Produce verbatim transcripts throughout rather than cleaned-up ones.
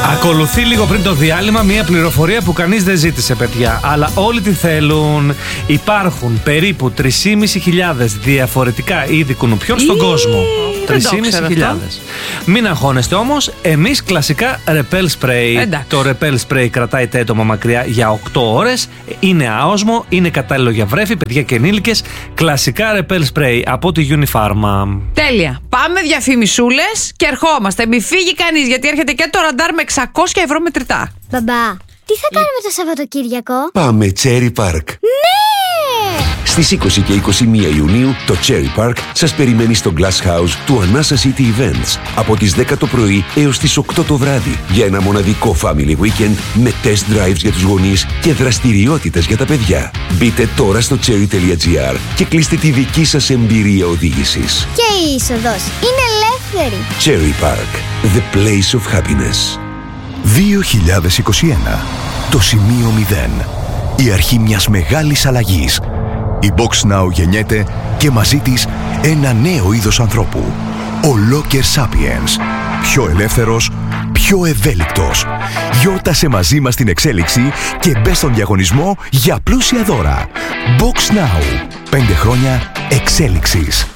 Ακολουθεί λίγο πριν το διάλειμμα μια πληροφορία που κανείς δεν ζήτησε, παιδιά, αλλά όλοι τη θέλουν. Υπάρχουν περίπου τρεις χιλιάδες πεντακόσιες διαφορετικά είδη κουνουπιών στον κόσμο. τρεις χιλιάδες πεντακόσιες. Μην αγχώνεστε όμως, εμείς κλασικά Repel Spray. Εντάξει. Το Repel Spray κρατάει τα έτομα μακριά για οκτώ ώρες. Είναι άοσμο, είναι κατάλληλο για βρέφη, παιδιά και ενήλικες. Κλασικά Repel Spray από τη Unifarma. Τέλεια. Πάμε διαφημισούλες και ερχόμαστε. Μη φύγει κανείς, γιατί έρχεται και το ραντάρ με εξακόσια ευρώ μετρητά. Μπαμπά, τι θα κάνουμε το Σαββατοκύριακο? Πάμε Cherry Park. Ναι! Στις είκοσι και είκοσι μία Ιουνίου το Cherry Park σας περιμένει στο Glass House του Anasa City Events από τις δέκα το πρωί έως τις οκτώ το βράδυ για ένα μοναδικό family weekend με test drives για τους γονείς και δραστηριότητες για τα παιδιά. Μπείτε τώρα στο cherry τελεία gr και κλείστε τη δική σας εμπειρία οδήγησης. Και η είσοδος είναι ελεύθερη. Cherry Park, the place of happiness. δύο χιλιάδες είκοσι ένα. Το σημείο μηδέν. Η αρχή μιας μεγάλης αλλαγής. Η Box Now γεννιέται και μαζί της ένα νέο είδος ανθρώπου. Ο Locker Sapiens. Πιο ελεύθερος, πιο ευέλικτος. Γιόρτασε μαζί μας την εξέλιξη και μπε στον διαγωνισμό για πλούσια δώρα. Box Now. Πέντε χρόνια εξέλιξης.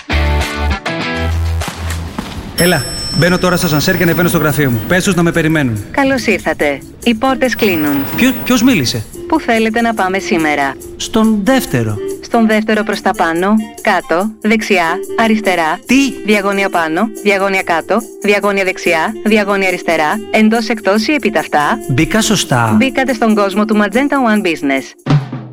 Έλα, μπαίνω τώρα στο ασανσέρ και ανεβαίνω στο γραφείο μου. Πες τους να με περιμένουν. Καλώς ήρθατε. Οι πόρτες κλείνουν. Ποιο, ποιος μίλησε? Πού θέλετε να πάμε σήμερα? Στον δεύτερο. Στον δεύτερο προς τα πάνω, κάτω, δεξιά, αριστερά. Τι? Διαγώνια πάνω, διαγώνια κάτω, διαγώνια δεξιά, διαγώνια αριστερά, εντός εκτός ή επιταυτά. Μπήκα σωστά. Μπήκατε στον κόσμο του Magenta One Business.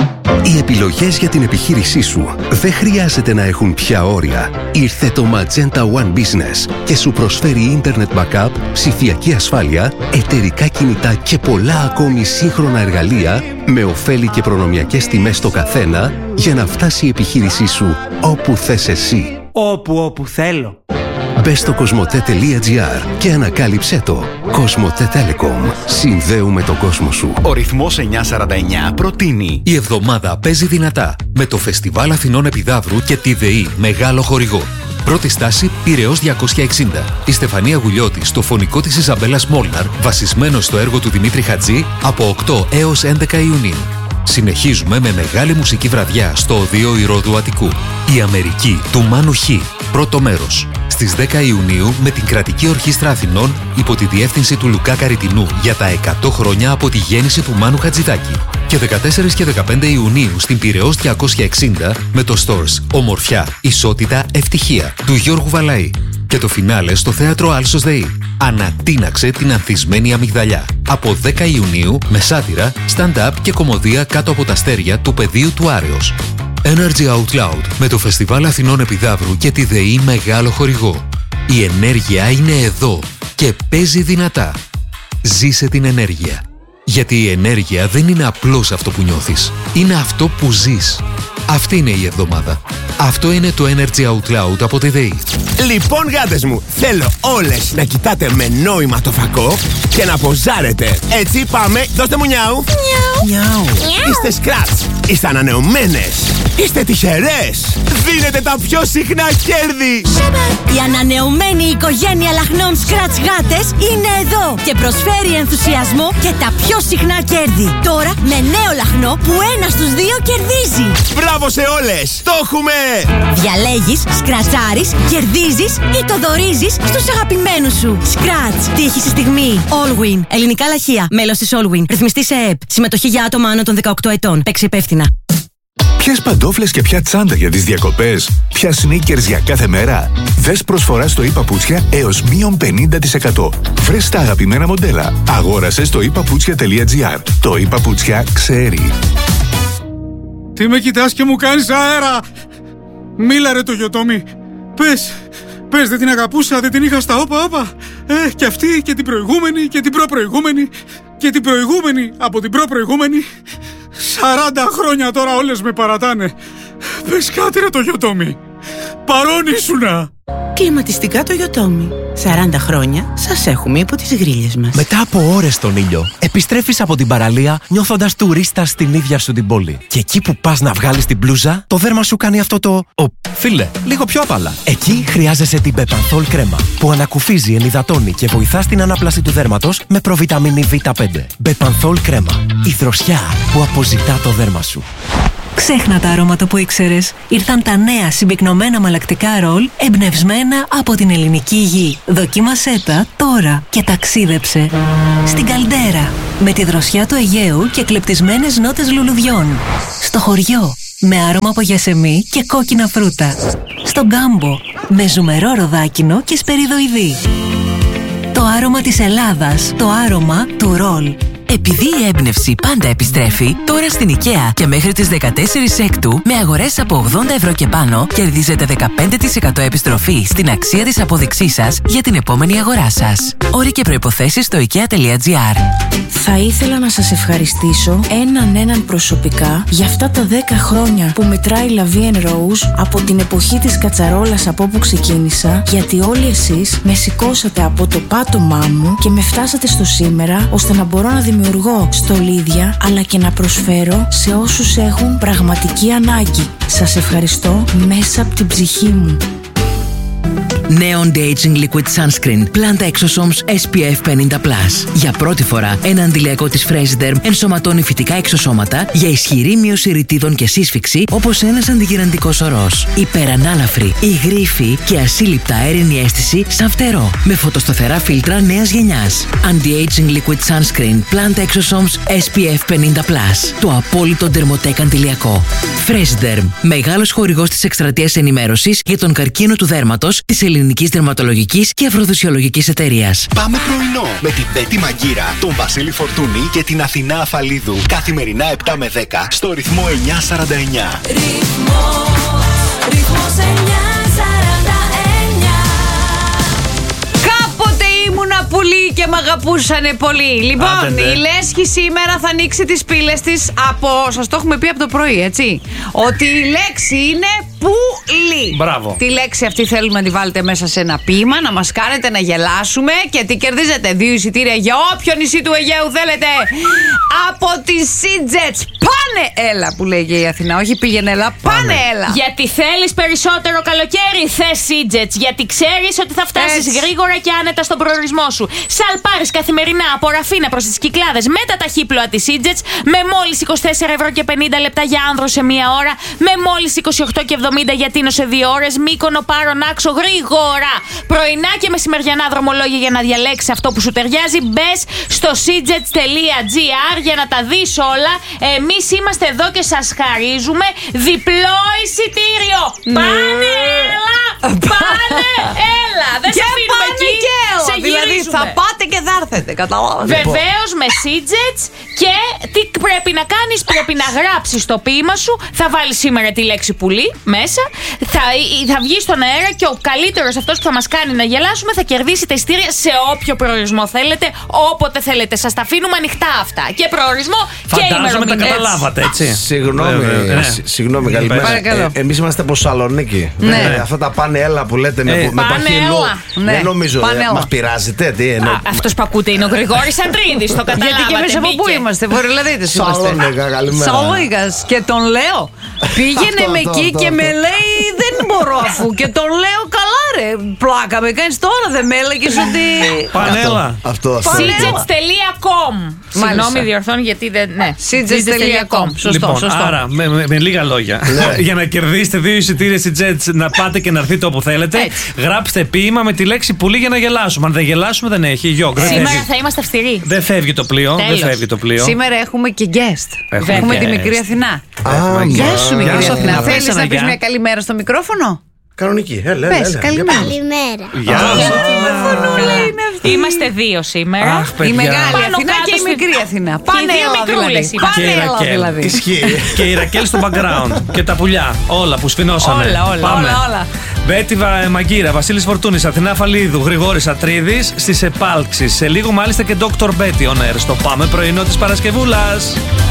Οι επιλογές για την επιχείρησή σου δεν χρειάζεται να έχουν πια όρια. Ήρθε το Magenta One Business και σου προσφέρει Internet Backup, ψηφιακή ασφάλεια, εταιρικά κινητά και πολλά ακόμη σύγχρονα εργαλεία με ωφέλη και προνομιακές τιμές στο καθένα για να φτάσει η επιχείρησή σου όπου θες εσύ. Όπου όπου θέλω. Μπες στο κοσμοτέ τελεία gr και ανακάλυψέ το. Κοσμοτέ Telecom. Συνδέουμε τον κόσμο σου. Ο ρυθμός εννιακόσια σαράντα εννιά προτείνει. Η εβδομάδα παίζει δυνατά με το Φεστιβάλ Αθηνών Επιδαύρου και τη ΔΕΗ μεγάλο χορηγό. Πρώτη στάση Πειραιώς διακόσια εξήντα. Η Στεφανία Γουλιώτη στο φωνικό της Ιζαμπέλας Μόλναρ, βασισμένο στο έργο του Δημήτρη Χατζή, από οκτώ έως έντεκα Ιουνίου. Συνεχίζουμε με μεγάλη μουσική βραδιά στο Οδείο Ηρώδου Αττικού. Η Αμερική του Μάνου Χ. Πρώτο μέρος. Στις δέκα Ιουνίου με την Κρατική Ορχήστρα Αθηνών υπό τη διεύθυνση του Λουκά Καριτινού για τα εκατό χρόνια από τη γέννηση του Μάνου Χατζηδάκη. Και δεκατέσσερα και δεκαπέντε Ιουνίου στην Πειραιώς διακόσια εξήντα με το Stores Ομορφιά, Ισότητα, Ευτυχία του Γιώργου Βαλαή. Και το φινάλε στο Θέατρο Άλσος ΔΕΗ. Ανατείναξε την ανθισμένη αμυγδαλιά. Από δέκα Ιουνίου με σάτυρα, stand-up και κωμωδία κάτω από τα αστέρια του πεδίου του Άρεως. Energy Out Loud με το Φεστιβάλ Αθηνών Επιδαύρου και τη ΔΕΗ μεγάλο χορηγό. Η ενέργεια είναι εδώ και παίζει δυνατά. Ζήσε την ενέργεια. Γιατί η ενέργεια δεν είναι απλώς αυτό που νιώθεις. Είναι αυτό που ζεις. Αυτή είναι η εβδομάδα. Αυτό είναι το Energy Out Loud από τη ΔΕΗ. Λοιπόν, γάτες μου, θέλω όλες να κοιτάτε με νόημα το φακό και να ποζάρετε. Έτσι, πάμε, δώστε μου νιάου. Νιάου. Είστε σκράτς, είστε ανανεωμένες, είστε τυχερές. Δίνετε τα πιο συχνά κέρδη. Η ανανεωμένη οικογένεια λαχνών Scratch γάτες είναι εδώ και προσφέρει ενθουσιασμό και τα πιο συχνά κέρδη. Τώρα με νέο λαχνό που ένα στους δύο κερδίζει. Μπράβο σε όλες, το έχουμε! Διαλέγεις, σκρατσάρεις, κερδίζεις ή το δωρίζεις στους αγαπημένους σου. Scratch. Τύχη στη στιγμή. Allwin. Ελληνικά λαχεία. Μέλος της Allwin. Ρυθμιστή σε ΕΕΠ. Συμμετοχή για άτομα άνω των δεκαοκτώ ετών. Παίξει υπεύθυνα. Ποιες παντόφλες και ποια τσάντα για τις διακοπές, ποια sneakers για κάθε μέρα. Δες προσφορά στο iPaputsια έως μείον πενήντα τοις εκατό. Βρες τα αγαπημένα μοντέλα. Αγόρασε στο iPaputsια τελεία gr. Το iPaputsια ξέρει. Τι με κοιτάς και μου κάνεις αέρα! Μίλα ρε το Γιωτόμι. Πες, πες δεν την αγαπούσα, δεν την είχα στα όπα όπα. Ε, και αυτή και την προηγούμενη και την προπροηγούμενη και την προηγούμενη από την προπροηγούμενη. Σαράντα χρόνια τώρα όλες με παρατάνε. Πες κάτι ρε το Γιωτόμι. Παρόν ήσουνα. Κλιματιστικά το Yotomi. σαράντα χρόνια σας έχουμε υπό τις γρίλες μας. Μετά από ώρες στον ήλιο, επιστρέφεις από την παραλία νιώθοντας τουρίστα στην ίδια σου την πόλη. Και εκεί που πας να βγάλεις την μπλούζα, το δέρμα σου κάνει αυτό το... Ο, φίλε, λίγο πιο απαλά. Εκεί χρειάζεσαι την Bepanthol κρέμα, που ανακουφίζει, ενυδατώνει και βοηθά στην ανάπλαση του δέρματος με προβιταμίνη βι πέντε. Bepanthol κρέμα. Η δροσιά που αποζητά το δέρμα σου. Ξέχνα τα αρώματα που ήξερες. Ήρθαν τα νέα συμπυκνωμένα μαλακτικά ρολ εμπνευσμένα από την ελληνική γη. Δοκίμασέ τα τώρα και ταξίδεψε στην Καλντέρα με τη δροσιά του Αιγαίου και κλεπτισμένες νότες λουλουδιών. Στο χωριό με άρωμα από γιασεμί και κόκκινα φρούτα. Στον Κάμπο με ζουμερό ροδάκινο και σπεριδοειδή. Το άρωμα της Ελλάδας, το άρωμα του ρολ. Επειδή η έμπνευση πάντα επιστρέφει, τώρα στην IKEA και μέχρι τις δεκατέσσερις Έκτου με αγορές από ογδόντα ευρώ και πάνω κερδίζετε δεκαπέντε τοις εκατό επιστροφή στην αξία της απόδειξής σας για την επόμενη αγορά σας. Όροι και προϋποθέσεις στο ikea.gr. Θα ήθελα να σας ευχαριστήσω έναν έναν προσωπικά για αυτά τα δέκα χρόνια που μετράει La Vie en Rose από την εποχή της κατσαρόλας από όπου ξεκίνησα, γιατί όλοι εσείς με σηκώσατε από το πάτωμά μου και με φτάσατε στο σήμερα ώστε να μπορώ να δημιουργώ στολίδια αλλά και να προσφέρω σε όσους έχουν πραγματική ανάγκη. Σας ευχαριστώ μέσα από την ψυχή μου. Νέο Anti-Aging Liquid Sunscreen Planta Exosomes ες πι εφ πενήντα πλας. Για πρώτη φορά, ένα αντιλιακό της Fresiderm ενσωματώνει φυτικά εξωσώματα για ισχυρή μείωση ρητίδων και σύσφυξη, όπως ένας αντιγυραντικός ορός. Υπερανάλαφρη, υγρήφη και ασύλληπτα αέρινη αίσθηση σαν φτερό. Με φωτοστοθερά φίλτρα νέας γενιάς. Anti-Aging Liquid Sunscreen Planta Exosomes ες πι εφ πενήντα πλας. Το απόλυτο ντερμοτέκ αντιλιακό. Fresiderm, μεγάλος χορηγός της εκστρατείας ενημέρωσης για τον καρκίνο του δέρματος της Ελληνικής Δερματολογικής και Αφροδισιολογικής Εταιρείας. Πάμε πρωινό με την Μπέτη Μαγκύρα, τον Βασίλη Φορτούνη και την Αθηνά Αφαλίδου. Καθημερινά επτά με δέκα στο ρυθμό εννιά σαράντα εννιά. Ρυθμός, ρυθμός εννιά σαράντα εννιά. Κάποτε ήμουνα πουλί και μ' αγαπούσανε πολύ. Λοιπόν, Άντε, η Λέσχη σήμερα θα ανοίξει τις πύλες της από... Σας το έχουμε πει από το πρωί, έτσι. Ότι η λέξη είναι πουλί. Μπράβο. Τη λέξη αυτή θέλουμε να τη βάλετε μέσα σε ένα ποίημα, να μας κάνετε να γελάσουμε και τι κερδίζετε. Δύο εισιτήρια για όποιο νησί του Αιγαίου θέλετε από τη Sea-Jets. Πάνε έλα που λέγει η Αθηνά. Όχι πήγαινε έλα, πάνε έλα. Γιατί θέλεις περισσότερο καλοκαίρι, θες Sea-Jets. Γιατί ξέρεις ότι θα φτάσεις Έτσι. γρήγορα και άνετα στον προορισμό σου. Σαλπάρεις καθημερινά από Ραφίνα προς τις Κυκλάδες με τα ταχύπλοα της Sea-Jets με μόλις είκοσι τέσσερα ευρώ και πενήντα λεπτά για άνδρο σε μία ώρα, με μόλις είκοσι οκτώ και εβδομήντα για Τίνο σε δύο ώρες, Μύκονο, Πάρον, Άξο, γρήγορα. Πρωινά και μεσημεριανά δρομολόγια για να διαλέξεις αυτό που σου ταιριάζει. Μπες στο sea-jets τελεία gr για να τα δεις όλα. Εμείς είμαστε εδώ και σας χαρίζουμε διπλό εισιτήριο. Πάνε έλα! Πάνε έλα! Δεν σε αφήνουμε εκεί. Σε δηλαδή γυρίζουμε. θα πάτε και θα έρθετε. Καταλάβατε. Βεβαίως με Sea-Jets. Και τι πρέπει να κάνεις? Πρέπει να γράψεις το ποίημα σου. Θα βάλεις σήμερα τη λέξη πουλί μέσα. Θα, θα βγει στον αέρα και ο καλύτερος, αυτός που θα μας κάνει να γελάσουμε, θα κερδίσει τα ειστήρια σε όποιο προορισμό θέλετε, όποτε θέλετε. Σας τα αφήνουμε ανοιχτά αυτά. Και προορισμό και ημερομηνία. Φαντάζομαι τα καταλάβατε, έτσι. Συγγνώμη, Ε, ναι. συ- συγγνώμη, καλημέρα. Παρακαλώ. Ε, Εμείς είμαστε από Σαλονίκη. Ναι. Ε, αυτά τα πάνε έλα που λέτε με, Ε, με πάνε παχυλό. έλα. Ναι, Δεν νομίζω. πάνε ε, έλα. Μας πειράζετε, τι Α, εννοώ. αυτός που ακούτε είναι ο Γρηγόρης Αντρίδης. Το καταλάβατε. Γιατί και εμείς από πού μπήκε. είμαστε, Βορειολαδίτες είμαστε. Σαλονίκα, καλημέρα. Σαλονίκας. Και τον λέω, πήγαινε Αυτό, με αυτό, εκεί αυτό, και αυτό. με λέει δεν μπορώ αφού. Και τον λέω καλά ρε, πλάκα με κάνεις τώρα, δεν με έλεγες ότι... Πανέλα. Αυτό, αυτό. sea-jets τελεία com. Συγγνώμη, διορθώνει γιατί δεν. Ναι. sea-jets τελεία com. Σωστό, Λοιπόν, σωστό. άρα με, με, με λίγα λόγια, για να κερδίσετε δύο εισιτήρια στη Jets, να πάτε και να έρθετε όπου θέλετε, Έτσι. γράψτε ποίημα με τη λέξη πουλί για να γελάσουμε. Αν δεν γελάσουμε, δεν έχει. Γιόγκ, δεν Σήμερα φεύγει. θα είμαστε αυστηροί. Δεν φεύγει το πλοίο. Τέλος. Δεν φεύγει το πλοίο. Σήμερα έχουμε και guest. Έχουμε Έχουμε guest. τη μικρή Αθηνά. Α, Γεια σου Γεια μικρή σου, Αθηνά. Αθηνά. Θέλεις Πες να ένα πεις γεια. μια καλημέρα στο μικρόφωνο? Κανονική. Έλα, έλα, Πες, έλα. καλημέρα. Καλημέρα. Γεια σου. Είμαστε δύο σήμερα. Αχ, παιδιά. Η μεγάλη Πάνω Αθηνά κάτω και η στη- μικρή Αθηνά. Και Πάνε οι δύο έλα μικρούλες δηλαδή. είμαστε. Και Πάνε η έλα Ρακέλ. δηλαδή. Ισχύει. Και η Ρακέλ στο background. Και τα πουλιά. Όλα που σφινώσανε. Όλα, όλα, Πάμε. όλα, όλα. Μπέτη Βα- Μαγκύρα, Βασίλης Φορτούνης, Αθηνά Φαλίδου, Γρηγόρης Ατρίδης στις επάλξεις. Σε λίγο μάλιστα και Doctor Betty on Air στο Πάμε πρωινό της Παρασκευούλας.